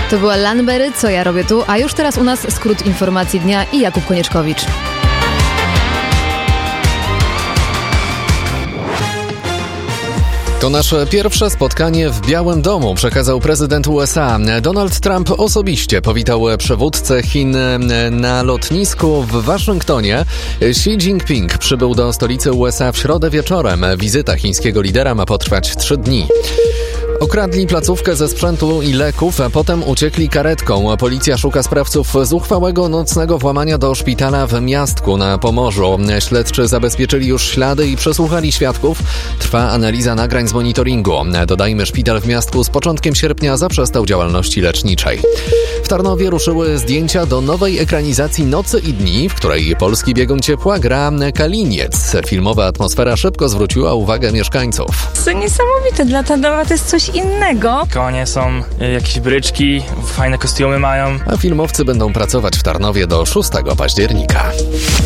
To była Lanbery, Co ja robię tu, a już teraz u nas skrót informacji dnia i Jakub Konieczkowicz. To nasze pierwsze spotkanie w Białym Domu, przekazał prezydent USA. Donald Trump osobiście powitał przywódcę Chin na lotnisku w Waszyngtonie. Xi Jinping przybył do stolicy USA w środę wieczorem. Wizyta chińskiego lidera ma potrwać 3 dni. Okradli placówkę ze sprzętu i leków, a potem uciekli karetką. Policja szuka sprawców zuchwałego nocnego włamania do szpitala w Miastku na Pomorzu. Śledczy zabezpieczyli już ślady i przesłuchali świadków. Trwa analiza nagrań z monitoringu. Dodajmy, szpital w Miastku z początkiem sierpnia zaprzestał działalności leczniczej. W Tarnowie ruszyły zdjęcia do nowej ekranizacji Nocy i dni, w której polski biegun ciepła gra Kaliniec. Filmowa atmosfera szybko zwróciła uwagę mieszkańców. To niesamowite, dla Tarnowa to jest coś innego. Konie są, jakieś bryczki, fajne kostiumy mają. A filmowcy będą pracować w Tarnowie do 6 października.